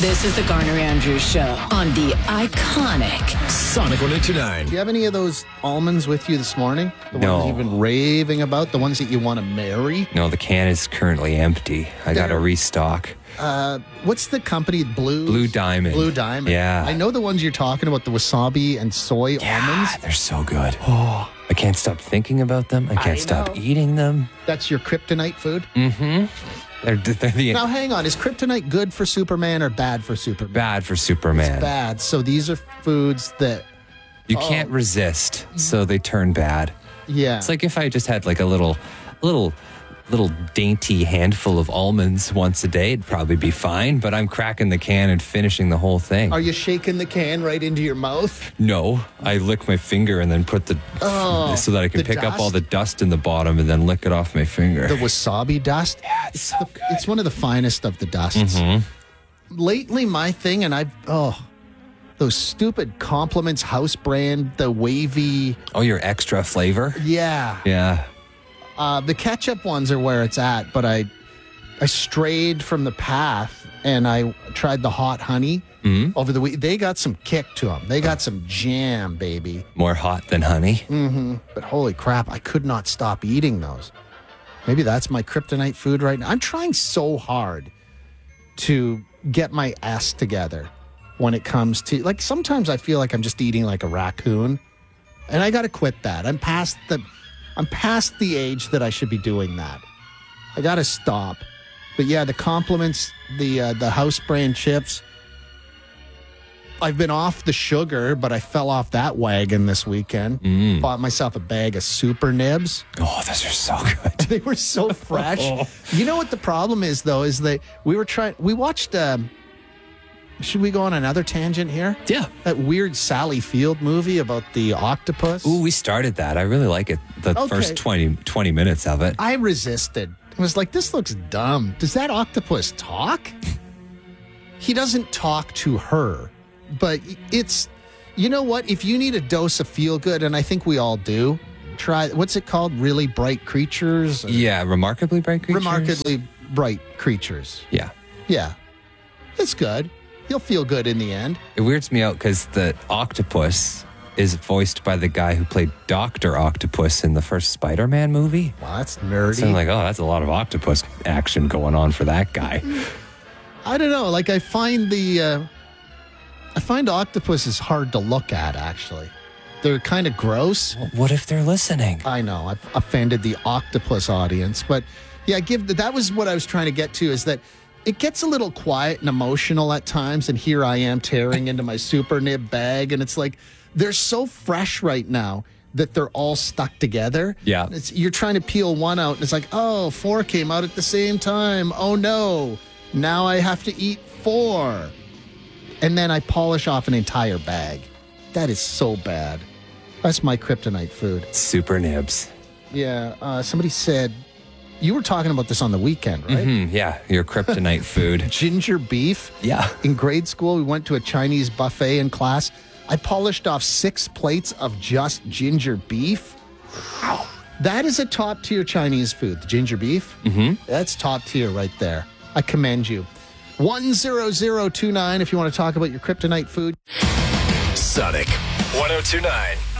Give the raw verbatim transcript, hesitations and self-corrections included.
This is the Garner Andrews Show on the iconic Sonic one oh two nine. Do you have any of those almonds with you this morning? The No. ones you've been raving about? The ones that you want to marry? No, the can is currently empty. I got to They're- restock. Uh, what's the company? Blue? Blue Diamond. Blue Diamond. Yeah. I know the ones you're talking about, the wasabi and soy almonds. Ah, they're so good. Oh, I can't stop thinking about them. I can't I stop know. eating them. That's your kryptonite food? Mm-hmm. They're, they're the Now, hang on. Is kryptonite good for Superman or bad for Superman? bad for Superman. Bad. So these are foods that, You can't resist, so they turn bad. yeah. It's like if I just had like a little, little, little dainty handful of almonds once a day, it'd probably be fine. But I'm cracking the can and finishing the whole thing. Are you shaking the can right into your mouth? No, I lick my finger and then put the Oh, so that I can the pick up all dust? the dust in the bottom and then lick it off my finger. The wasabi dust? yeah, it's so The- good. It's one of the finest of the dusts. Lately, my thing, and I've, oh, those stupid Compliments house brand, the wavy, Oh, your extra flavor? yeah. Yeah. Uh, the ketchup ones are where it's at, but I, I strayed from the path and I tried the hot honey Mm-hmm. over the week. They got some kick to them. They got some jam, baby. More hot than honey. But holy crap, I could not stop eating those. Maybe that's my kryptonite food right now. I'm trying so hard to get my ass together when it comes to, like, sometimes I feel like I'm just eating like a raccoon, and I got to quit that. I'm past the, I'm past the age that I should be doing that. I got to stop. But yeah, the Compliments, the uh, the house brand chips. I've been off the sugar, but I fell off that wagon this weekend. Bought myself a bag of Super Nibs. Oh, those are so good. They were so fresh. You know what the problem is, though, is that we were trying, we watched, um, should we go on another tangent here? Yeah. That weird Sally Field movie about the octopus. Ooh, we started that. I really like it. The Okay. first twenty, twenty minutes of it. I resisted. I was like, this looks dumb. Does that octopus talk? He doesn't talk to her, but it's, you know what? If you need a dose of feel good, and I think we all do, try, what's it called? Really Bright Creatures? Yeah, remarkably bright creatures. Remarkably Bright Creatures. Yeah. Yeah. It's good. You'll feel good in the end. It weirds me out because the octopus is voiced by the guy who played Doctor Octopus in the first Spider-Man movie. Wow, that's nerdy. So I'm like, oh, that's a lot of octopus action going on for that guy. I don't know. Like, I find the, uh, I find octopuses hard to look at, actually. They're kind of gross. What if they're listening? I know I've offended the octopus audience, but yeah, give the, that was what I was trying to get to, is that it gets a little quiet and emotional at times, and here I am tearing into my Super Nib bag, and it's like they're so fresh right now that they're all stuck together. Yeah. It's, you're trying to peel one out, and it's like, oh, four came out at the same time. Oh no, now I have to eat four, and then I polish off an entire bag. That is so bad. That's my kryptonite food. Super nibs. Yeah, uh, somebody said, you were talking about this on the weekend, right? Hmm, yeah, your kryptonite food. Ginger beef. Yeah. In grade school, we went to a Chinese buffet in class. I polished off six plates of just ginger beef. Wow. That is a top tier Chinese food, the ginger beef. Mm-hmm. That's top tier right there. I commend you. one zero zero two nine if you want to talk about your kryptonite food. Sonic one oh two nine.